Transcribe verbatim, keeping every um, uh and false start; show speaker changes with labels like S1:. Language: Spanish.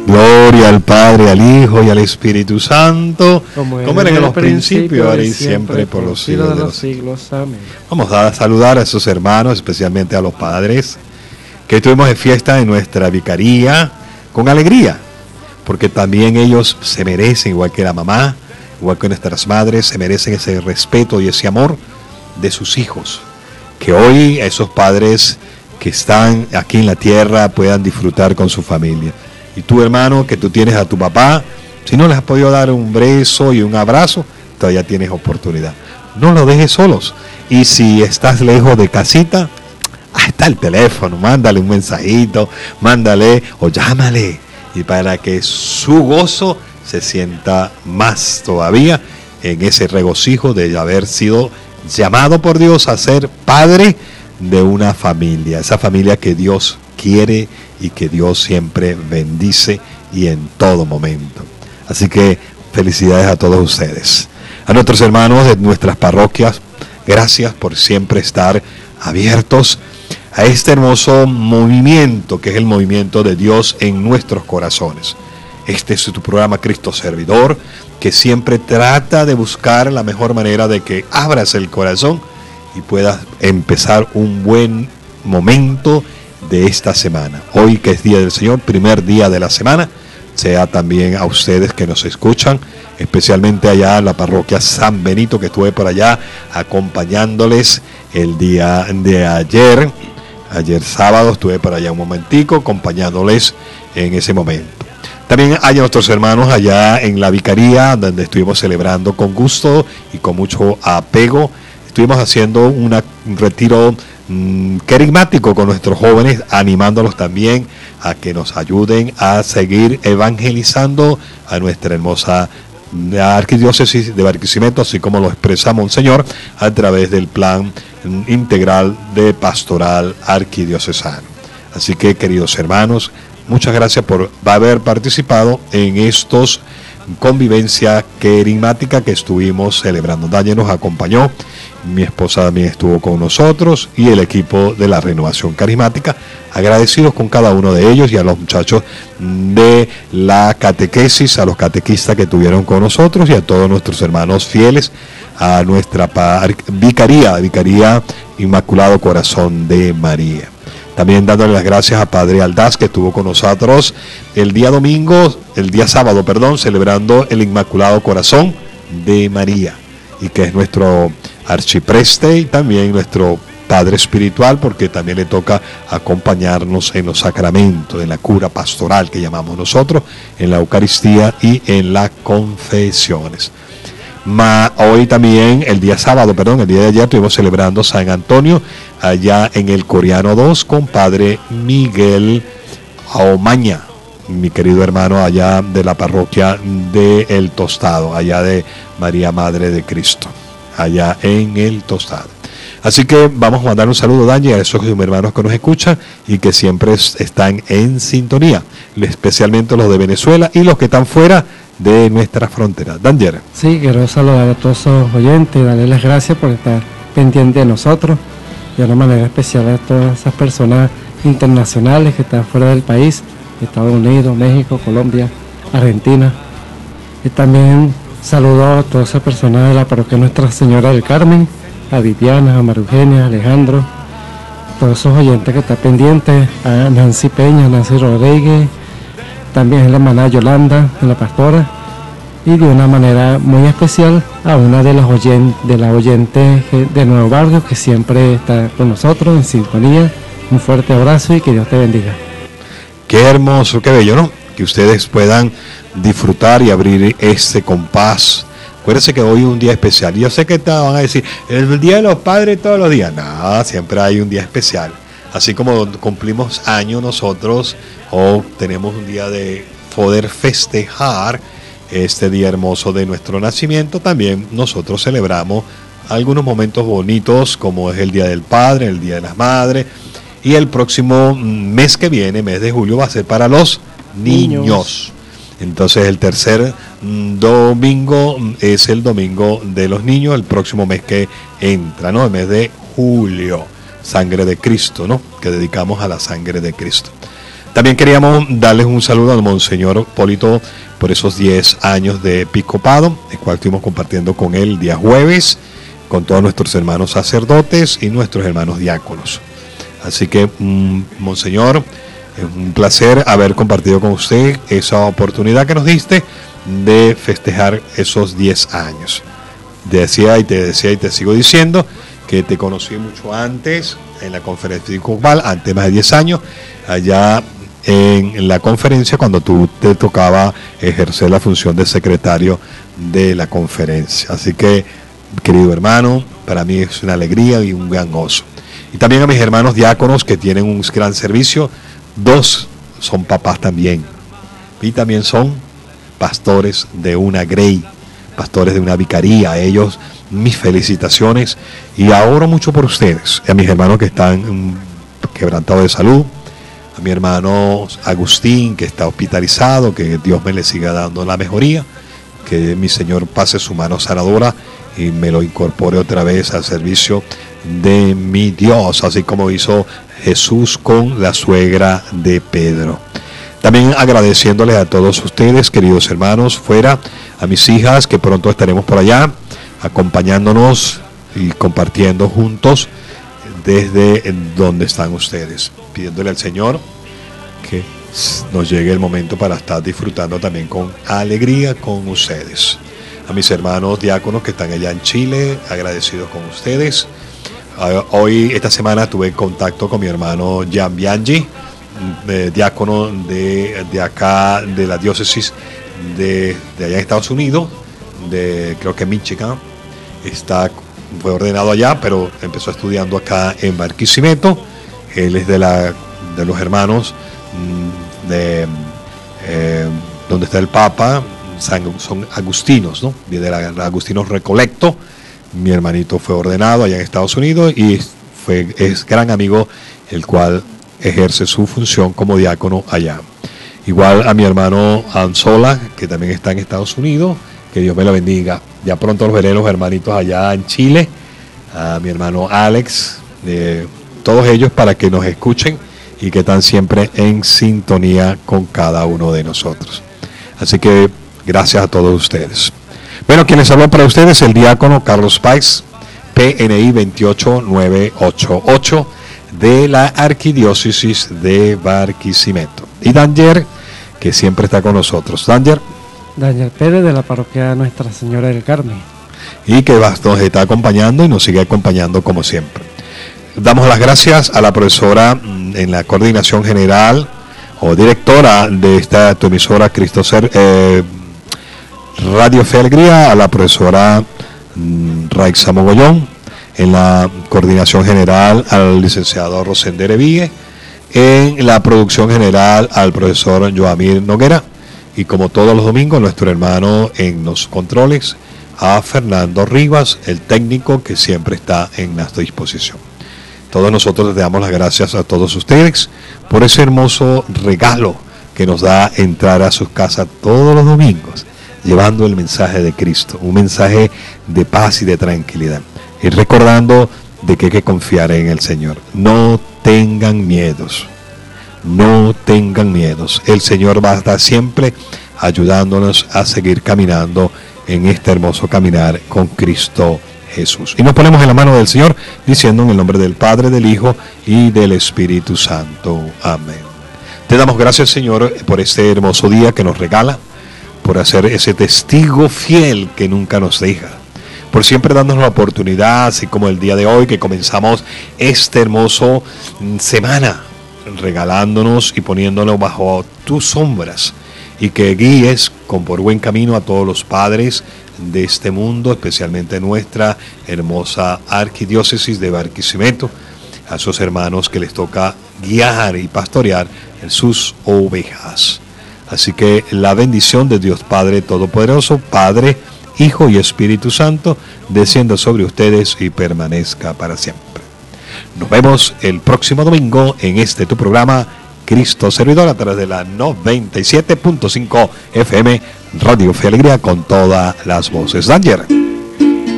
S1: Gloria al Padre, al Hijo y al Espíritu Santo,
S2: como,
S1: como era en los principios, ahora y siempre, por los siglos de los siglos.
S2: Amén.
S1: Vamos a saludar a esos hermanos, especialmente a los padres, que estuvimos de fiesta en nuestra vicaría con alegría, porque también ellos se merecen, igual que la mamá, igual que nuestras madres, se merecen ese respeto y ese amor de sus hijos. Que hoy esos padres que están aquí en la tierra puedan disfrutar con su familia. Y tú, hermano, que tú tienes a tu papá, si no les has podido dar un beso y un abrazo, todavía tienes oportunidad. No lo dejes solos. Y si estás lejos de casita, ahí está el teléfono, mándale un mensajito, mándale o llámale. Y para que su gozo se sienta más todavía en ese regocijo de haber sido llamado por Dios a ser padre de una familia. Esa familia que Dios quiere y que Dios siempre bendice y en todo momento. Así que felicidades a todos ustedes. A nuestros hermanos de nuestras parroquias, gracias por siempre estar abiertos a este hermoso movimiento que es el movimiento de Dios en nuestros corazones. Este es tu programa Cristo Servidor, que siempre trata de buscar la mejor manera de que abras el corazón y puedas empezar un buen momento de esta semana. Hoy, que es Día del Señor, primer día de la semana, sea también a ustedes que nos escuchan, especialmente allá en la parroquia San Benito, que estuve por allá acompañándoles el día de ayer. Ayer sábado estuve por allá un momentico acompañándoles en ese momento. También hay nuestros hermanos allá en la vicaría, donde estuvimos celebrando con gusto y con mucho apego. Estuvimos haciendo una, un retiro mmm, carismático con nuestros jóvenes, animándolos también a que nos ayuden a seguir evangelizando a nuestra hermosa arquidiócesis de Barquisimeto, así como lo expresa Monseñor a través del plan integral de pastoral arquidiocesano. Así que, queridos hermanos, muchas gracias por haber participado en estos convivencia carismática que estuvimos celebrando. Dani nos acompañó, mi esposa también estuvo con nosotros y el equipo de la Renovación Carismática, agradecidos con cada uno de ellos y a los muchachos de la catequesis, a los catequistas que estuvieron con nosotros y a todos nuestros hermanos fieles a nuestra vicaría, Vicaría Inmaculado Corazón de María. También dándole las gracias a Padre Aldaz, que estuvo con nosotros el día domingo, el día sábado, perdón, celebrando el Inmaculado Corazón de María, y que es nuestro arcipreste y también nuestro padre espiritual, porque también le toca acompañarnos en los sacramentos, en la cura pastoral que llamamos nosotros, en la Eucaristía y en las confesiones. Ma, hoy también, el día sábado, perdón, el día de ayer estuvimos celebrando San Antonio, allá en el Coriano dos, con Padre Miguel Omaña, mi querido hermano allá de la parroquia de El Tostado, allá de María Madre de Cristo, allá en El Tostado. Así que vamos a mandar un saludo, Dani, a esos hermanos que nos escuchan y que siempre están en sintonía, especialmente los de Venezuela y los que están fuera de nuestra frontera. Danger.
S2: Sí, quiero saludar a todos los oyentes y darles las gracias por estar pendientes de nosotros, y de una manera especial a todas esas personas internacionales que están fuera del país, Estados Unidos, México, Colombia, Argentina. Y también saludo a todas esas personas de la parroquia Nuestra Señora del Carmen, a Viviana, a María Eugenia, a Alejandro, todos esos oyentes que están pendientes, a Nancy Peña, a Nancy Rodríguez, también a la hermana Yolanda, a la pastora, y de una manera muy especial a una de las oyentes, de las oyentes de Nuevo Barrio, que siempre está con nosotros en sintonía. Un fuerte abrazo y que Dios te bendiga.
S1: Qué hermoso, qué bello, ¿no? Que ustedes puedan disfrutar y abrir este compás. Acuérdense que hoy es un día especial. Yo sé que te van a decir, el Día de los Padres todos los días. No, siempre hay un día especial. Así como cumplimos años nosotros, o tenemos un día de poder festejar este día hermoso de nuestro nacimiento, también nosotros celebramos algunos momentos bonitos, como es el Día del Padre, el Día de las Madres, y el próximo mes que viene, mes de julio, va a ser para los niños. niños. Entonces el tercer domingo es el domingo de los niños, el próximo mes que entra, ¿no? El mes de julio. Sangre de Cristo, ¿no? Que dedicamos a la sangre de Cristo. También queríamos darles un saludo al Monseñor Polito por esos diez años de episcopado, el cual estuvimos compartiendo con él el día jueves, con todos nuestros hermanos sacerdotes y nuestros hermanos diáconos. Así que, mmm, Monseñor, es un placer haber compartido con usted esa oportunidad que nos diste de festejar esos diez años. Te decía y te decía y te sigo diciendo que te conocí mucho antes en la conferencia episcopal, antes más de diez años, allá en la conferencia cuando tú te tocaba ejercer la función de secretario de la conferencia. Así que, querido hermano, para mí es una alegría y un gran gozo. Y también a mis hermanos diáconos que tienen un gran servicio, dos son papás también, y también son pastores de una grey, pastores de una vicaría. Ellos, mis felicitaciones, y oro mucho por ustedes, y a mis hermanos que están quebrantados de salud, a mi hermano Agustín que está hospitalizado, que Dios me le siga dando la mejoría, que mi Señor pase su mano sanadora y me lo incorpore otra vez al servicio de mi Dios, así como hizo Jesús con la suegra de Pedro. También agradeciéndoles a todos ustedes, queridos hermanos, fuera, a mis hijas, que pronto estaremos por allá, acompañándonos y compartiendo juntos desde donde están ustedes, pidiéndole al Señor que nos llegue el momento para estar disfrutando también con alegría con ustedes. A mis hermanos diáconos que están allá en Chile, agradecidos con ustedes. Hoy, esta semana, tuve contacto con mi hermano Gian Bianchi, eh, diácono de, de acá, de la diócesis de, de allá en Estados Unidos, de creo que Michigan. Está, fue ordenado allá, pero empezó estudiando acá en Barquisimeto. Él es de, la, de los hermanos de eh, donde está el Papa, San, son agustinos, ¿no? De la, la Agustinos Recolecto. Mi hermanito fue ordenado allá en Estados Unidos y fue, es gran amigo, el cual ejerce su función como diácono allá. Igual a mi hermano Anzola, que también está en Estados Unidos, que Dios me lo bendiga. Ya pronto los veré, los hermanitos allá en Chile, a mi hermano Alex, eh, todos ellos para que nos escuchen y que están siempre en sintonía con cada uno de nosotros. Así que gracias a todos ustedes. Bueno, quien les habló para ustedes, el diácono Carlos Páez, P N I veintiocho mil novecientos ochenta y ocho, de la Arquidiócesis de Barquisimeto. Y Danger, que siempre está con nosotros. Danger.
S2: Danger Pérez, de la parroquia Nuestra Señora del Carmen.
S1: Y que nos está acompañando y nos sigue acompañando como siempre. Damos las gracias a la profesora en la coordinación general o directora de esta tu emisora Cristo Ser, eh, Radio Fe Alegría, a la profesora mm, Raixa Mogollón, en la coordinación general al licenciado Rosender Evie, en la producción general al profesor Joamir Noguera, y como todos los domingos nuestro hermano en los controles, a Fernando Rivas, el técnico que siempre está en nuestra disposición. Todos nosotros les damos las gracias a todos ustedes por ese hermoso regalo que nos da entrar a sus casas todos los domingos, llevando el mensaje de Cristo, un mensaje de paz y de tranquilidad. Y recordando de que hay que confiar en el Señor. No tengan miedos, no tengan miedos. El Señor va a estar siempre ayudándonos a seguir caminando en este hermoso caminar con Cristo Jesús. Y nos ponemos en la mano del Señor, diciendo en el nombre del Padre, del Hijo y del Espíritu Santo. Amén. Te damos gracias, Señor, por este hermoso día que nos regala, por hacer ese testigo fiel que nunca nos deja, por siempre darnos la oportunidad, así como el día de hoy que comenzamos esta hermosa semana, regalándonos y poniéndonos bajo tus sombras, y que guíes con por buen camino a todos los padres de este mundo, especialmente nuestra hermosa arquidiócesis de Barquisimeto, a sus hermanos que les toca guiar y pastorear en sus ovejas. Así que la bendición de Dios Padre Todopoderoso, Padre, Hijo y Espíritu Santo, descienda sobre ustedes y permanezca para siempre. Nos vemos el próximo domingo en este tu programa Cristo Servidor, a través de la noventa y siete punto cinco F M Radio Fe Alegría, con todas las voces. Danger.